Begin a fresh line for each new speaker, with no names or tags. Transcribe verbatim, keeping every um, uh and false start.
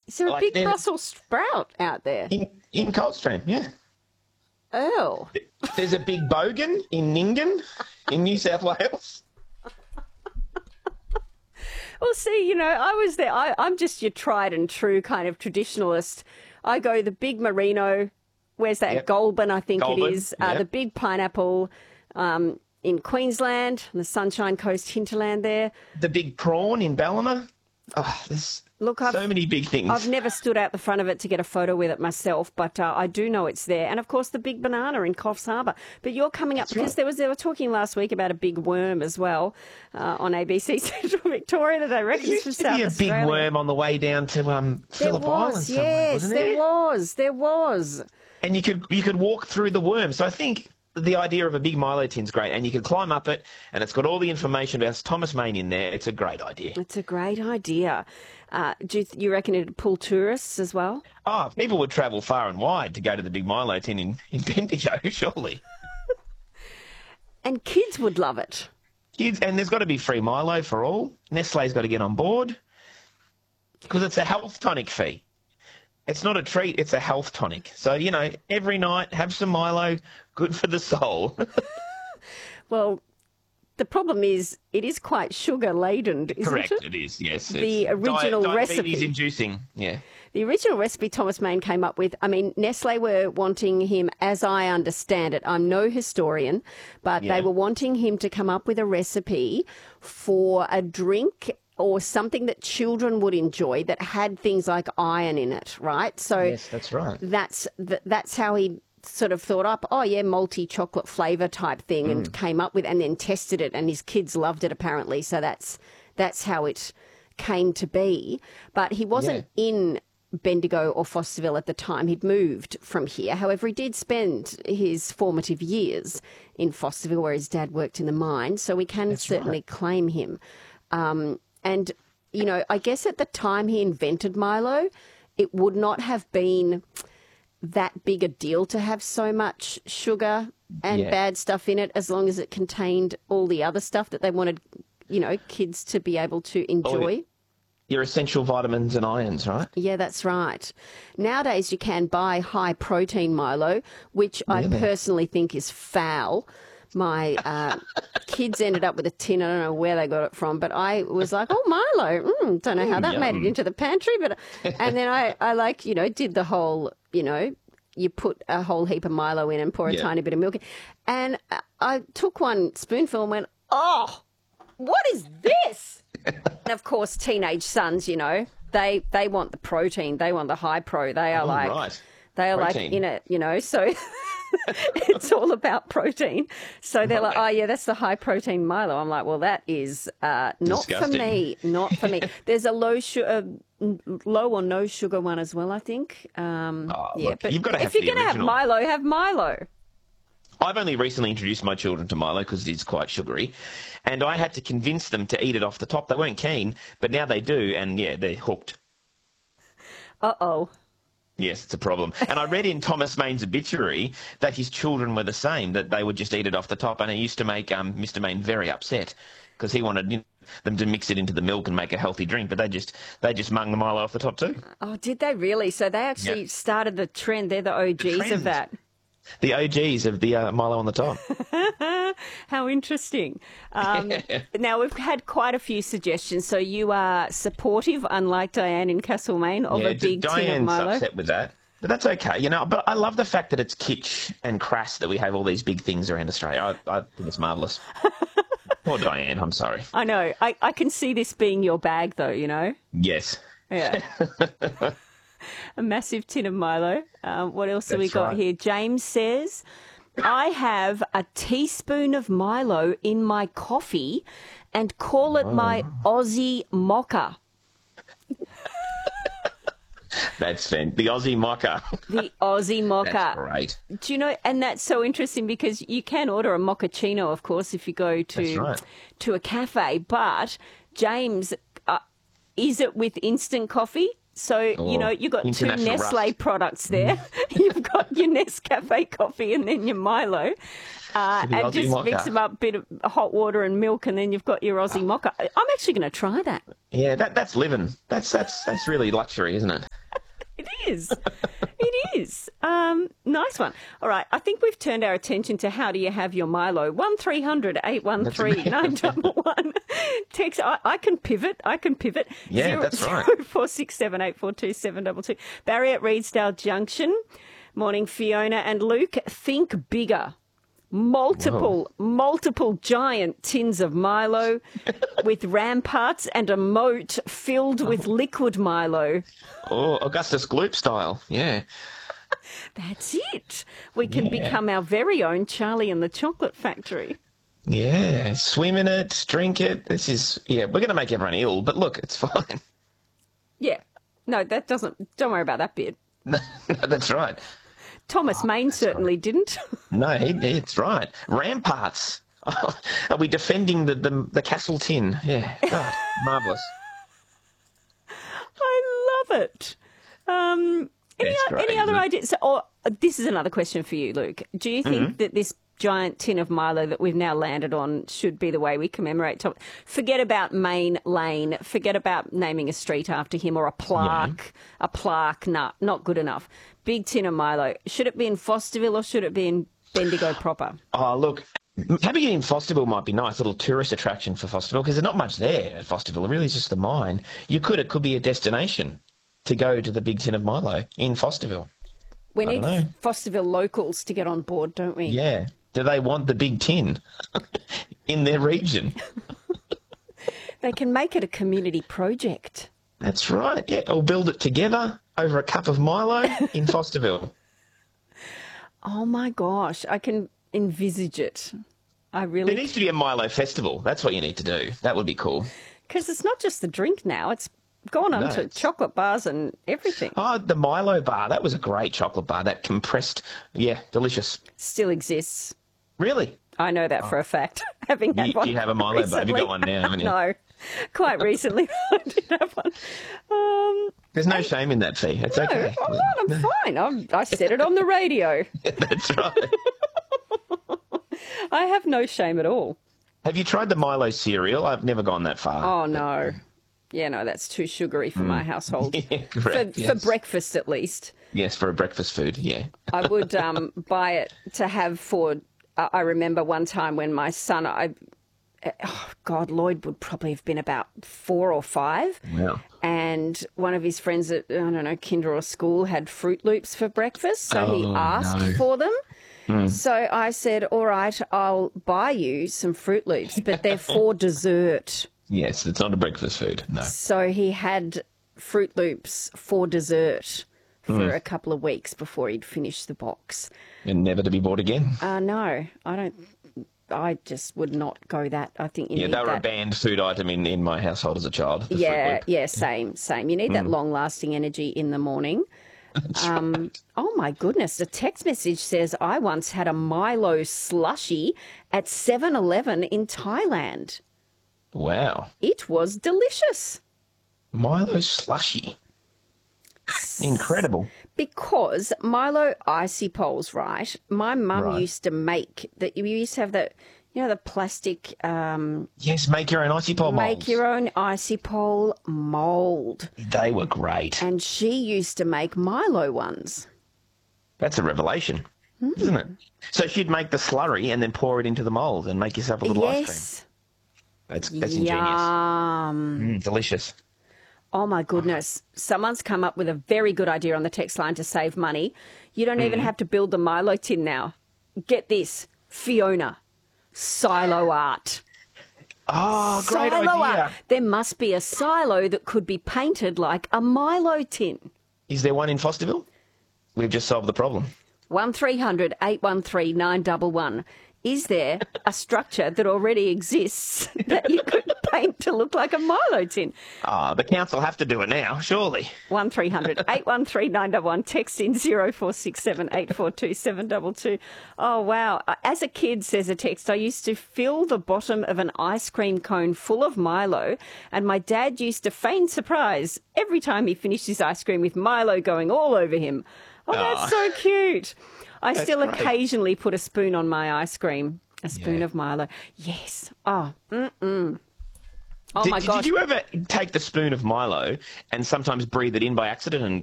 Is there a
Like
big
there's
Brussels sprout out there?
in in Coldstream, yeah.
Oh.
There's a big bogan in Ningen, in New South Wales.
Well, see, you know, I was there. I, I'm just your tried and true kind of traditionalist. I go the big merino. Where's that?
Yep.
Goulburn, I think
Goulburn,
it is. Uh,
yep.
The big pineapple um, in Queensland, on the Sunshine Coast hinterland there.
The big prawn in Ballina. Oh, there's
Look, I've,
so many big things.
I've never stood out the front of it to get a photo with it myself, but uh, I do know it's there. And, of course, the big banana in Coffs Harbour. But you're coming up,
That's
because
right.
there was, they were talking last week about a big worm as well uh, on A B C Central Victoria that they reckon
There
is from
used to
South
be a
Australia.
big worm on the way down to um,
There
Phillip Island
was,
somewhere,
yes,
wasn't
there
there?
was, there was.
And you could you could walk through the worm. So I think the idea of a big Milo tin's great, and you can climb up it, and it's got all the information about Thomas Main in there. It's a great idea.
It's a great idea. Uh, do you, th- you reckon it'd pull tourists as well?
Oh, people would travel far and wide to go to the big Milo tin in, in Bendigo, surely.
And kids would love it.
Kids, and there's got to be free Milo for all. Nestle's got to get on board because it's a health tonic fee. It's not a treat, it's a health tonic. So, you know, every night have some Milo, good for the soul.
Well, the problem is it is quite sugar-laden, isn't
Correct,
it?
it is, yes.
The
It's
original
di-
recipe.
Diabetes inducing, yeah.
The original recipe Thomas Main came up with, I mean, Nestle were wanting him, as I understand it, I'm no historian, but
Yeah.
they were wanting him to come up with a recipe for a drink or something that children would enjoy that had things like iron in it, right? So
Yes, that's right.
that's th- that's how he sort of thought up, oh yeah, malty chocolate flavour type thing,
Mm.
and came up with, and then tested it, and his kids loved it apparently. So that's that's how it came to be. But he wasn't in Bendigo or Fosterville at the time. He'd moved from here. However, he did spend his formative years in Fosterville, where his dad worked in the mine. So we can
That's
certainly
right.
claim him. Um, and you know, I guess at the time he invented Milo, it would not have been that big a deal to have so much sugar and
Yeah.
bad stuff in it, as long as it contained all the other stuff that they wanted, you know, kids to be able to enjoy.
Your essential vitamins and irons, right?
Yeah, that's right. Nowadays you can buy high protein Milo, which I
Really?
personally think is foul. My uh, kids ended up with a tin. I don't know where they got it from, but I was like, oh, Milo. Mm, don't know how that made it
yum.
into the pantry. But and then I, I like, you know, did the whole, you know, you put a whole heap of Milo in and pour a
Yeah.
tiny bit of milk in. And I- I took one spoonful and went, oh, what is this? And of course, teenage sons, you know, they they want the protein. They want the high pro. They are
Oh,
like,
right.
they are
Protein.
like in it, you know, so it's all about protein. So they're like, oh, yeah, that's the high protein Milo. I'm like, well, that is uh, not for
Disgusting.
me. Not for me. There's a low sugar, low or no sugar one as well, I think. Um,
Oh,
yeah,
look,
but
you've got to
if
have
you're
the
going to have
original.
Milo, have Milo.
I've only recently introduced my children to Milo because it's quite sugary, and I had to convince them to eat it off the top. They weren't keen, but now they do, and yeah, they're hooked.
Uh-oh.
Yes, it's a problem. And I read in Thomas Main's obituary that his children were the same, that they would just eat it off the top, and it used to make um, Mister Main very upset because he wanted, you know, them to mix it into the milk and make a healthy drink, but they just they just mung the Milo off the top too.
Oh, did they really? So they actually
Yep.
started the trend. They're the O Gs of
trend.
that.
The O Gs of the uh, Milo on the top.
How interesting. Um, now, we've had quite a few suggestions. So you are supportive, unlike Diane in Castlemaine, of
yeah,
a big tin of
Diane's
Milo.
upset with that. But that's okay, you know. But I love the fact that it's kitsch and crass that we have all these big things around Australia. I, I think it's marvellous. Poor Diane, I'm sorry.
I know. I, I can see this being your bag, though, you know?
Yes.
Yeah. A massive tin of Milo. Um, what else have we
That's
got
right.
here? James says, I have a teaspoon of Milo in my coffee and call it my Aussie mocha.
That's fan. The Aussie mocha.
The Aussie mocha.
That's great.
Do you know, and that's so interesting because you can order a mochaccino, of course, if you go to
That's right.
to a cafe. But James, uh, is it with instant coffee? So, you
Oh,
know, you've got two
international
Nestle
rust.
products there. You've got your Nescafe coffee and then your Milo. Uh,
The
and
Aussie
just
mocha.
mix them up, a bit of hot water and milk, and then you've got your Aussie mocha. I'm actually going to try that.
Yeah, that that's living. That's that's that's really luxury, isn't it?
is. It is. Um, nice one. All right. I think we've turned our attention to how do you have your Milo. one three hundred eight one three nine one one. Text. I, I can pivot. I can pivot.
Yeah,
Zero,
that's right.
zero four six seven eight four two seven two two. Barry at Reedsdale Junction. Morning, Fiona and Luke. Think bigger. Multiple, Whoa. multiple giant tins of Milo with ramparts and a moat filled with liquid Milo.
Oh, Augustus Gloop style, yeah.
That's it. We can
Yeah.
become our very own Charlie and the Chocolate Factory.
Yeah, swim in it, drink it. This is, yeah, we're going to make everyone ill, but look, it's fine.
Yeah. No, that doesn't, don't worry about that bit.
No, that's right.
Thomas Maine certainly right. didn't.
No, he, it's right. Ramparts. Oh, are we defending the, the, the castle tin? Yeah, God, marvellous.
I love it. Um, any o-
great,
any other
isn't it?
ideas? Or uh, this is another question for you, Luke. Do you think
Mm-hmm.
that this giant tin of Milo that we've now landed on should be the way we commemorate Thomas? Forget about Main Lane. Forget about naming a street after him or a plaque. Yeah. A plaque, nah, not good enough. Big tin of Milo. Should it be in Fosterville or should it be in Bendigo proper?
Oh, look, having it in Fosterville might be nice, a little tourist attraction for Fosterville, because there's not much there at Fosterville. It really is just the mine. You could, it could be a destination to go to the Big Tin of Milo in Fosterville.
We
I
need
don't know.
Fosterville locals to get on board, don't we?
Yeah. Do they want the Big Tin in their region?
They can make it a community project.
That's right, yeah. Or build it together over a cup of Milo in Fosterville.
Oh, my gosh. I can envisage it. I really...
There needs to be a Milo festival. That's what you need to do. That would be cool.
Because it's not just the drink now. It's gone on
No,
to
it's-
chocolate bars and everything.
Oh, the Milo bar. That was a great chocolate bar. That compressed, yeah, delicious.
Still exists.
Really?
I know that for a fact, having had
You,
one
you have a Milo bar. Have you
recently.
got one now, haven't you?
No, quite recently I did have one. Um,
There's no shame in that fee. It's
no,
okay.
I'm not. I'm fine. I'm, I said it on the radio.
That's right.
I have no shame at all.
Have you tried the Milo cereal? I've never gone that far.
Oh, no. Yeah, no, that's too sugary for my household.
Yeah,
For,
correct.
for
yes.
breakfast, at least.
Yes, for a breakfast food, yeah.
I would um, buy it to have for. Uh, I remember one time when my son, I, oh God, Lloyd would probably have been about four or five,
Wow.
and one of his friends at I don't know kinder or school had Fruit Loops for breakfast, so he
Oh,
asked
no.
for them. So I said, "All right, I'll buy you some Fruit Loops, but they're for dessert."
Yes, it's not a breakfast food, no.
So he had Fruit Loops for dessert for a couple of weeks before he'd finished the box.
And never to be bought again.
Uh, no, I don't. I just would not go that. I think you
Yeah,
need
they were
that.
a banned food item in, in my household as a child. the Fruit
Yeah,
Loop.
yeah, same, same. You need that long-lasting energy in the morning. Um, oh my goodness! A text message says I once had a Milo slushy at seven eleven in Thailand.
Wow.
It was delicious.
Milo slushy. Incredible.
Because Milo icy poles, right? My mum
Right.
used to make that. You used to have that, you know, the plastic. Um,
Yes, make your own icy pole
make
molds.
your own icy pole mold,
They were great.
and she used to make Milo ones.
That's a revelation, isn't it? So she'd make the slurry and then pour it into the mould and make yourself a little ice cream.
Yes,
That's, that's ingenious.
yum.
Mm, delicious.
Oh my goodness! Someone's come up with a very good idea on the text line to save money. You don't even have to build the Milo tin now. Get this, Fiona, silo art.
Oh, great
Silo
idea.
art. There must be a silo that could be painted like a Milo tin.
Is there one in Fosterville? We've just solved the problem.
one three hundred eight one three nine one one. Is there a structure that already exists that you could paint to look like a Milo tin?
Ah, the council have to do it now, surely.
one three hundred eight one three nine one one. Text in zero four six seven eight four two seven two two. Oh, wow. As a kid, says a text, I used to fill the bottom of an ice cream cone full of Milo, and my dad used to feign surprise every time he finished his ice cream with Milo going all over him. Oh, that's
Oh.
so cute. I
That's
still
great.
occasionally put a spoon on my ice cream, a spoon
Yeah.
of Milo. Yes. Oh, mm-mm. Oh,
did,
my
did
gosh.
you ever take the spoon of Milo and sometimes breathe it in by accident and